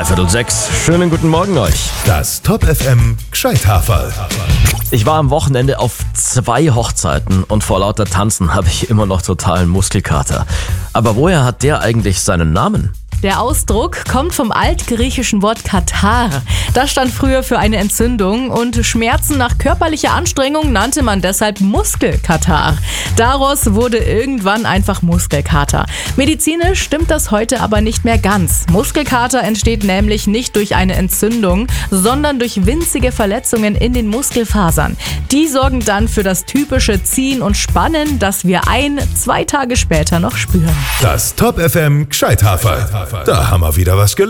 5:45. Schönen guten Morgen euch. Das Top FM Gscheithaferl. Ich war am Wochenende auf 2 Hochzeiten und vor lauter Tanzen habe ich immer noch totalen Muskelkater. Aber woher hat der eigentlich seinen Namen? Der Ausdruck kommt vom altgriechischen Wort Katar. Das stand früher für eine Entzündung und Schmerzen nach körperlicher Anstrengung nannte man deshalb Muskelkatar. Daraus wurde irgendwann einfach Muskelkater. Medizinisch stimmt das heute aber nicht mehr ganz. Muskelkater entsteht nämlich nicht durch eine Entzündung, sondern durch winzige Verletzungen in den Muskelfasern. Die sorgen dann für das typische Ziehen und Spannen, das wir 2 Tage später noch spüren. Das Top FM Gscheithaferl. Da haben wir wieder was gelernt.